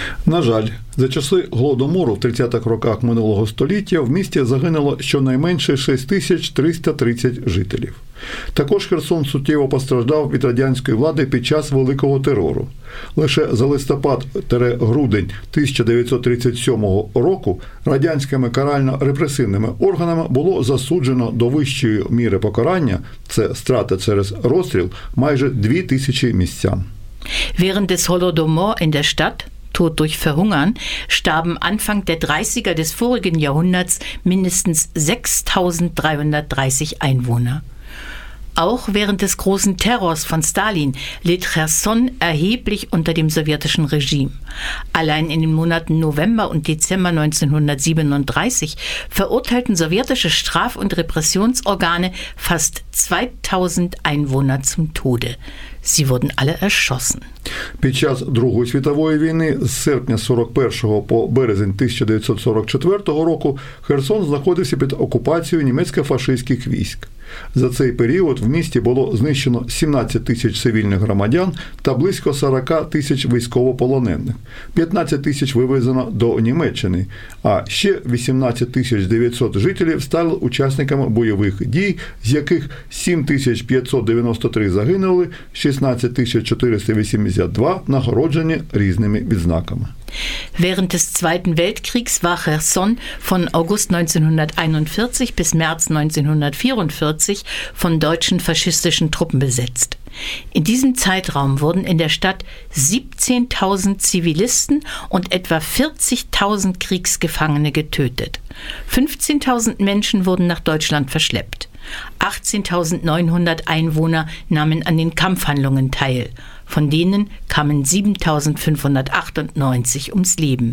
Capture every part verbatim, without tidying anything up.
На жаль, за часи Голодомору в тридцятих роках минулого століття в місті загинуло щонайменше шість тисяч триста тридцять жителів. Також Херсон суттєво постраждав від радянської влади під час Великого терору. Лише за листопад-грудень тисяча дев'ятсот тридцять сьомого року радянськими карально-репресивними органами було засуджено до вищої міри покарання, це страти через розстріл, майже дві тисячі містян. Während des Holodomor in der Stadt, Tod durch Verhungern, starben Anfang der dreißiger des vorigen Jahrhunderts mindestens sechstausenddreihundertdreißig Einwohner. Auch während des großen Terrors von Stalin litt Cherson erheblich unter dem sowjetischen Regime. Allein in den Monaten November und Dezember neunzehnhundertsiebenunddreißig verurteilten sowjetische Straf- und Repressionsorgane fast zweitausend Einwohner zum Tode. Sie wurden alle erschossen. Під час Другої світової війни з серпня сорок першого по березень тисяча дев'ятсот сорок четвертого року Херсон знаходився під окупацією німецько-фашистських військ. За цей період в місті було знищено сімнадцять тисяч цивільних громадян та близько сорок тисяч військовополонених. п'ятнадцять тисяч вивезено до Німеччини, а ще вісімнадцять тисяч дев'ятсот жителів стали учасниками бойових дій, з яких сім тисяч п'ятсот дев'яносто три загинули, шістнадцять тисяч чотириста вісімдесят два нагороджені різними відзнаками. Während des Zweiten Weltkriegs war Cherson von August neunzehnhunderteinundvierzig bis März neunzehnhundertvierundvierzig von deutschen faschistischen Truppen besetzt. In diesem Zeitraum wurden in der Stadt siebzehntausend Zivilisten und etwa vierzigtausend Kriegsgefangene getötet. fünfzehntausend Menschen wurden nach Deutschland verschleppt. achtzehntausendneunhundert Einwohner nahmen an den Kampfhandlungen teil. Von denen kamen siebentausendfünfhundertachtundneunzig ums Leben.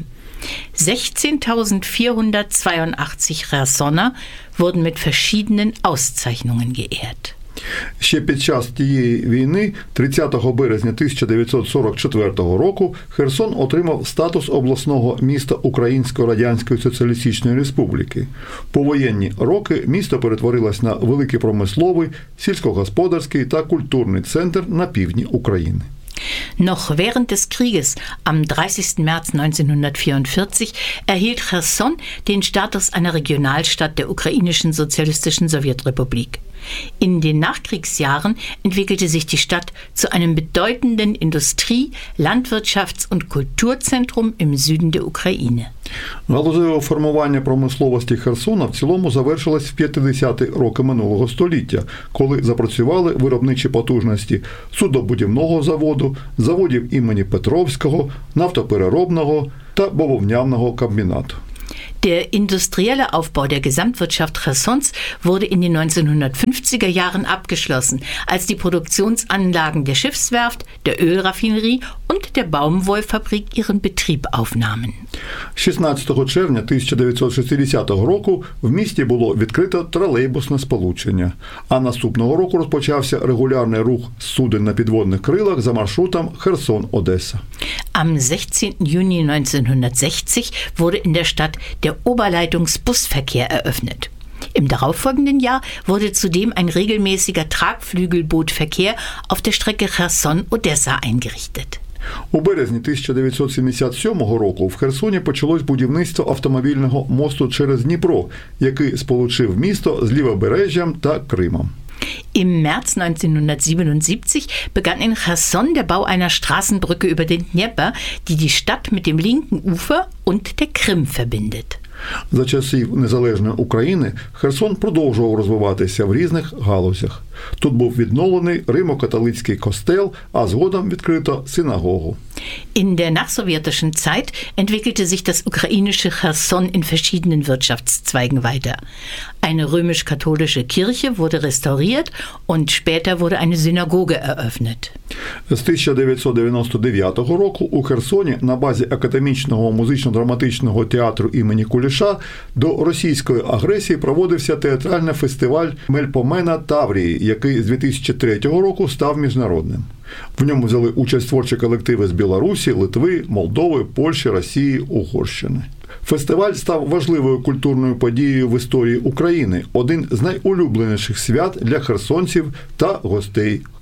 sechzehntausendvierhundertzweiundachtzig Chersoner wurden mit verschiedenen Auszeichnungen geehrt. Ще під час тієї війни, тридцятого березня тисяча дев'ятсот сорок четвертого року, Херсон отримав статус обласного міста Української Радянської Соціалістичної Республіки. Повоєнні роки місто перетворилось на великий промисловий, сільськогосподарський та культурний центр на півдні України. Noch während des Krieges am dreißigsten März neunzehnhundertvierundvierzig erhielt Cherson den Status einer Regionalstadt der ukrainischen Sozialistischen Sowjetrepublik. In den Nachkriegsjahren entwickelte sich die Stadt zu einem bedeutenden Industrie-, Landwirtschafts- und Kulturzentrum im Süden der Ukraine. Галузеве формування промисловості Херсона в цілому завершилось в п'ятдесяті роки минулого століття, коли запрацювали виробничі потужності суднобудівного заводу, заводів імені Петровського, нафтопереробного та бавовняного комбінату. Der industrielle Aufbau der Gesamtwirtschaft Chersons wurde in den neunzehnhundertfünfziger Jahren abgeschlossen, als die Produktionsanlagen der Schiffswerft, der Ölraffinerie und der Baumwollfabrik ihren Betrieb aufnahmen. шістнадцятого червня тисяча дев'ятсот шістдесятого року в місті було відкрито тролейбусне сполучення, а наступного року розпочався регулярний рух суден на підводних крилах за маршрутом Херсон-Одеса. Am sechzehnten Juni neunzehnhundertsechzig wurde in der Stadt der Oberleitungsbusverkehr eröffnet. Im darauffolgenden Jahr wurde zudem ein regelmäßiger Tragflügelbootverkehr auf der Strecke Cherson-Odessa eingerichtet. У березні тисяча дев'ятсот сімдесят сьомого року в Херсоні почалось будівництво автомобільного мосту через Дніпро, який сполучив місто з Лівобережжям та Кримом. Im März neunzehnhundertsiebenundsiebzig begann in Cherson der Bau einer Straßenbrücke über den Dnieper, die die Stadt mit dem linken Ufer und der Krim verbindet. За часів незалежної України Херсон продовжував розвиватися в різних галузях. Тут був відновлений римо-католицький костел, а згодом відкрито синагогу. In der nachsowjetischen Zeit entwickelte sich das ukrainische Cherson in verschiedenen Wirtschaftszweigen weiter. Eine römisch-katholische Kirche wurde restauriert und später wurde eine Synagoge eröffnet. З тисяча дев'ятсот дев'яносто дев'ятого року у Херсоні на базі Академічного музично-драматичного театру імені Куліша до російської агресії проводився театральний фестиваль Мельпомена Таврії, який з дві тисячі третього року став міжнародним. В ньому взяли участь творчі колективи з Білорусі, Литви, Молдови, Польщі, Росії, Угорщини. Фестиваль став важливою культурною подією в історії України, один з найулюбленіших свят для херсонців та гостей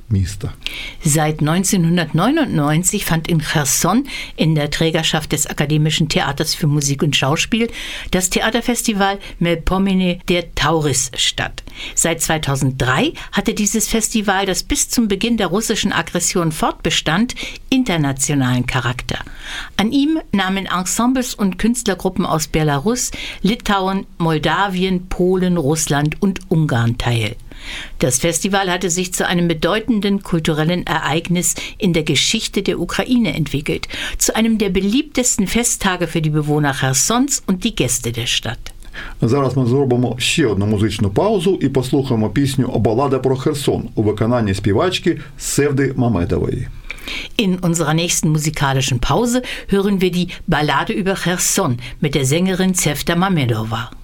міста. Seit neunzehnhundertneunundneunzig fand in Cherson in der Trägerschaft des Akademischen Theaters für Musik und Schauspiel das Theaterfestival Melpomene der Tauris statt. Seit zweitausenddrei hatte dieses Festival, das bis zum Beginn der russischen Aggression fortbestand, internationalen Charakter. An ihm nahmen Ensembles und Künstlergruppen aus Belarus, Litauen, Moldawien, Polen, Russland und Ungarn teil. Das Festival hatte sich zu einem bedeutenden kulturellen Ereignis in der Geschichte der Ukraine entwickelt, zu einem der beliebtesten Festtage für die Bewohner Chersons und die Gäste der Stadt. Зараз ми зробимо ще одну музичну паузу і послухаємо пісню «Балада про Херсон» у виконанні співачки Севди Мамедової. In unserer nächsten musikalischen Pause hören wir die Ballade über Cherson mit der Sängerin Sevda Mamedova.